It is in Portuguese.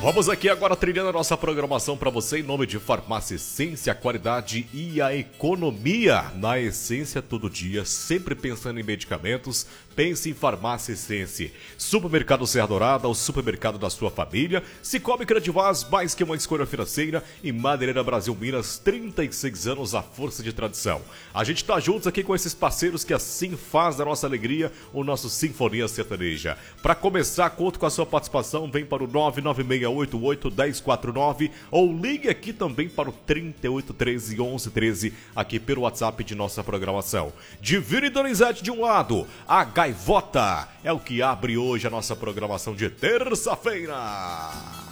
Vamos aqui agora trilhando a nossa programação para você em nome de Farmácia Essência, a qualidade e a economia. Na Essência todo dia, sempre pensando em medicamentos, pense em Farmácia Essência. Supermercado Serra Dourada, o supermercado da sua família. Cicobi Credivaz, mais que uma escolha financeira. E Madeireira Brasil Minas, 36 anos, a força de tradição. A gente tá juntos aqui com esses parceiros que assim faz da nossa alegria o nosso Sinfonia Sertaneja. Para começar, conto com a sua participação, vem para o 996881049 ou ligue aqui também para o 3813-1113 aqui pelo WhatsApp de nossa programação. Divino e Donizete de um lado, a Gaivota é o que abre hoje a nossa programação de terça-feira.